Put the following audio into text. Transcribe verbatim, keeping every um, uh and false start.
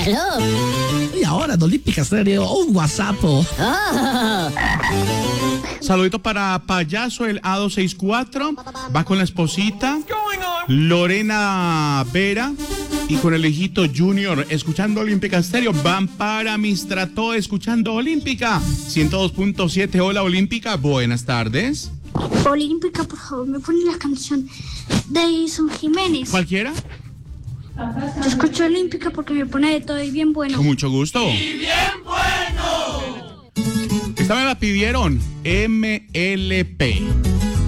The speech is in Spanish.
Aló. Y ahora, en Olímpica Stereo, un WhatsApp. Oh. Saludito para Payaso, el A doscientos sesenta y cuatro. Va con la esposita, Lorena Vera. Y con el hijito Junior, escuchando Olímpica Stereo. Van para Mistrató, escuchando Olímpica ciento dos punto siete. Hola, Olímpica, buenas tardes. Olímpica, por favor, me ponen la canción de Edison Jiménez. ¿Cualquiera? Yo escucho Olímpica porque me pone de todo y bien bueno. Con mucho gusto. ¡Y bien bueno! Esta me la pidieron, M L P.